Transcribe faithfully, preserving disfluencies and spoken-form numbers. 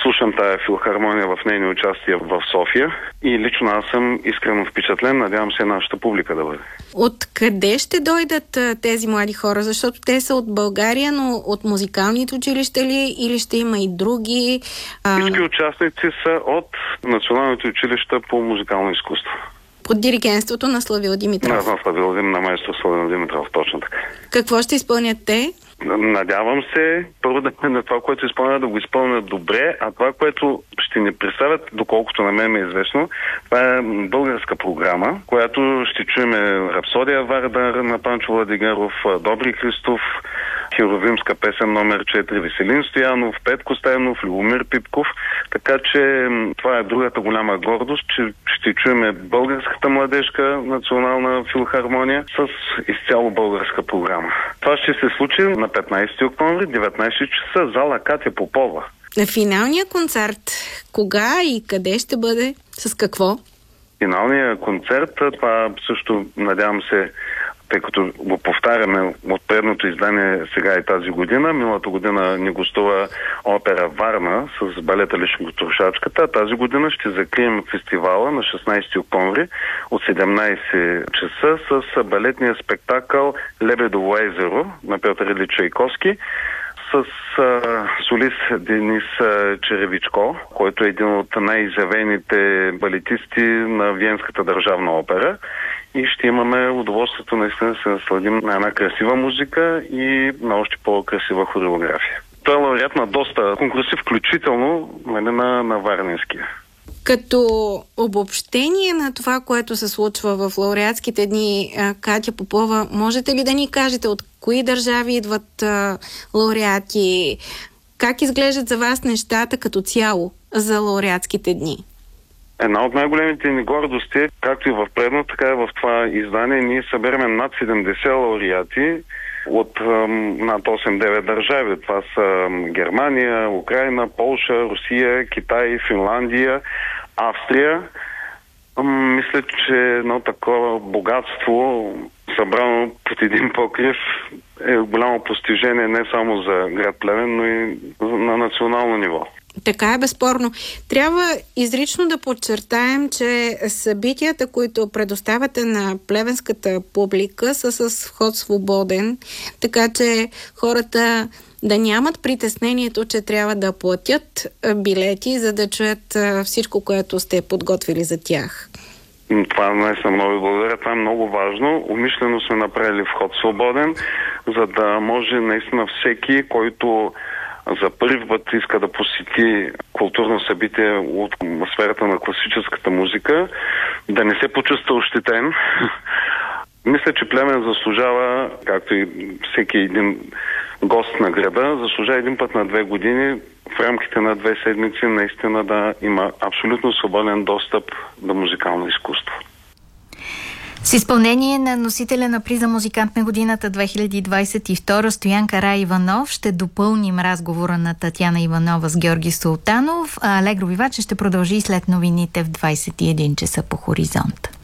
слушам тая филхармония в нейни участия в София и лично аз съм искрено впечатлен. Надявам се нашата публика да бъде. От къде ще дойдат тези млади хора? Защото те са от България, но от музикалните училища ли или ще има и други? А... Всички участници са от Националните училища по музикално изкуство. Под диригентството на Славил Димитров. Да, на Славил Дим, на майстор Славил Димитров, точно така. Какво ще изпълнят те? Надявам се, първо да на това, което изпълнят, да го изпълнят добре, а това, което ще ни представят, доколкото на мен е известно, това е българска програма, която ще чуем Рапсодия Вардар на Панчо Владигеров, Добри Христов, Херовимска песен номер четири, Веселин Стоянов, Петко Стайнов, Любомир Пипков. Така че това е другата голяма гордост, че ще чуем българската младежка национална филхармония с изцяло българска програма. Това ще се случи на петнайсети октомври, деветнайсет часа, зала Катя Попова. На финалния концерт кога и къде ще бъде? С какво? Финалния концерт, това също надявам се, тъй като го повтаряме от предното издание сега и тази година. Миналата година ни гостува опера Варна с балета Лешеготрошачката. Тази година ще закрием фестивала на шестнайсети октомври от седемнайсет часа с балетния спектакъл Лебедово езеро на Петър Илич Чайковски с а, солист Денис а, Черевичко, който е един от най-изявените балетисти на Виенската държавна опера. И ще имаме удоволствието наистина да се насладим на една красива музика и на още по-красива хореография. Той е лауреат на доста конкурси, включително на, на Варненския. Като обобщение на това, което се случва в лауреатските дни, Катя Попова, можете ли да ни кажете от кои държави идват а, лауреати? Как изглеждат за вас нещата като цяло за лауреатските дни? Една от най-големите ни гордости, както и в предно, така и в това издание, ние съберем над седемдесет лауреати от ам, над осем-девет държави. Това са Германия, Украина, Полша, Русия, Китай, Финландия, Австрия. Ам, мисля, че едно такова богатство, събрано под един покрив, е голямо постижение не само за град Плевен, но и на национално ниво. Така е, безспорно. Трябва изрично да подчертаем, че събитията, които предоставяте на плевенската публика, са с вход свободен, така че хората да нямат притеснението, че трябва да платят билети, за да чуят всичко, което сте подготвили за тях. Това наистина много ви благодаря. Това е много важно. Умишлено сме направили вход свободен, за да може наистина всеки, който за първи път иска да посети културно събитие от сферата на класическата музика, да не се почувства ощетен. Мисля, че Плевен заслужава, както и всеки един гост на града, заслужава един път на две години в рамките на две седмици наистина да има абсолютно свободен достъп до музикално изкуство. С изпълнение на носителя на приза Музикант на годината две хиляди двадесет и втора Стоян Караиванов ще допълним разговора на Татяна Иванова с Георги Султанов, а Алегро Виваче ще продължи след новините в двадесет и един часа по Хоризонт.